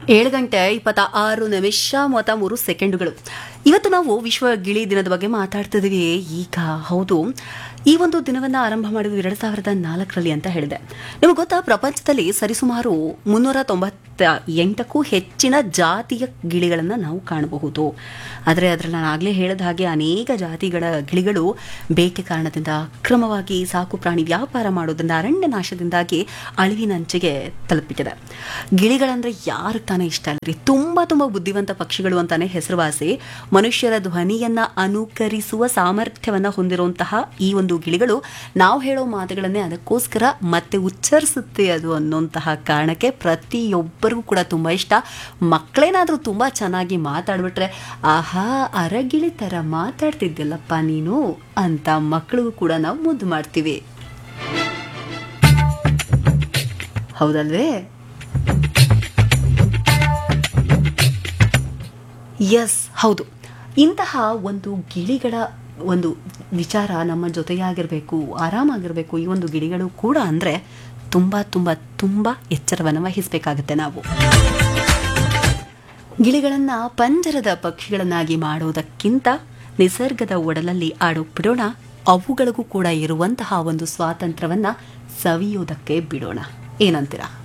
7:26:33. ಇವತ್ತು ನಾವು ವಿಶ್ವ ಗಿಳಿ ದಿನದ ಬಗ್ಗೆ ಮಾತಾಡ್ತಿದ್ದೀವಿ. ಈಗ ಹೌದು, ಈ ಒಂದು ದಿನವನ್ನು ಆರಂಭ ಮಾಡಿದ್ದು 2004ರಲ್ಲಿ ಅಂತ ಹೇಳಿದೆ. ನಿಮಗೆ ಗೊತ್ತಾ, ಪ್ರಪಂಚದಲ್ಲಿ ಸರಿಸುಮಾರು 398ಕ್ಕೂ ಹೆಚ್ಚಿನ ಜಾತಿಯ ಗಿಳಿಗಳನ್ನು ನಾವು ಕಾಣಬಹುದು. ಆದರೆ ಅದರಲ್ಲಿ ನಾನು ಆಗಲೇ ಹೇಳಿದ ಹಾಗೆ ಅನೇಕ ಜಾತಿಗಳ ಗಿಳಿಗಳು ಬೇಟೆ ಕಾರಣದಿಂದ, ಅಕ್ರಮವಾಗಿ ಸಾಕು ಪ್ರಾಣಿ ವ್ಯಾಪಾರ ಮಾಡೋದ್ರಿಂದ, ಅರಣ್ಯ ನಾಶದಿಂದಾಗಿ ಅಳಿವಿನಂಚಿಗೆ ತಲುಪಿದೆ. ಗಿಳಿಗಳಂದ್ರೆ ಯಾರಿಗೆ ತಾನೇ ಇಷ್ಟ ಅಲ್ರಿ? ತುಂಬಾ ಬುದ್ಧಿವಂತ ಪಕ್ಷಿಗಳು ಅಂತಾನೆ ಹೆಸರುವಾಸಿ. ಮನುಷ್ಯರ ಧ್ವನಿಯನ್ನ ಅನುಕರಿಸುವ ಸಾಮರ್ಥ್ಯವನ್ನ ಹೊಂದಿರುವಂತಹ ಈ ಒಂದು ಗಿಳಿಗಳು ನಾವು ಹೇಳೋ ಮಾತುಗಳನ್ನೇ ಅದಕ್ಕೋಸ್ಕರ ಮತ್ತೆ ಉಚ್ಚರಿಸುತ್ತೆ ಅದು ಅನ್ನೋಂತಹ ಕಾರಣಕ್ಕೆ ಪ್ರತಿಯೊಬ್ಬರಿಗೂ ಕೂಡ ತುಂಬಾ ಇಷ್ಟ. ಮಕ್ಕಳೇನಾದ್ರೂ ತುಂಬಾ ಚೆನ್ನಾಗಿ ಮಾತಾಡ್ಬಿಟ್ರೆ, ಆಹಾ ಅರಗಿಳಿ ತರ ಮಾತಾಡ್ತಿದ್ಯಲ್ಲಪ್ಪ ನೀನು ಅಂತ ಮಕ್ಕಳಿಗೂ ಕೂಡ ನಾವು ಮುದ್ದು ಮಾಡ್ತೀವಿ. ಹೌದಲ್ವೇ? ಎಸ್, ಹೌದು. ಇಂತಹ ಒಂದು ಗಿಳಿಗಳ ಒಂದು ವಿಚಾರ ನಮ್ಮ ಜೊತೆಯಾಗಿರಬೇಕು, ಆರಾಮಾಗಿರಬೇಕು ಈ ಒಂದು ಗಿಳಿಗಳು ಕೂಡ ಅಂದರೆ ತುಂಬ ಎಚ್ಚರವನ್ನು ವಹಿಸಬೇಕಾಗುತ್ತೆ ನಾವು. ಗಿಳಿಗಳನ್ನು ಪಂಜರದ ಪಕ್ಷಿಗಳನ್ನಾಗಿ ಮಾಡೋದಕ್ಕಿಂತ ನಿಸರ್ಗದ ಒಡಲಲ್ಲಿ ಬಿಡೋಣ. ಅವುಗಳಿಗೂ ಕೂಡ ಇರುವಂತಹ ಒಂದು ಸ್ವಾತಂತ್ರ್ಯವನ್ನು ಸವಿಯೋದಕ್ಕೆ ಬಿಡೋಣ. ಏನಂತೀರಾ?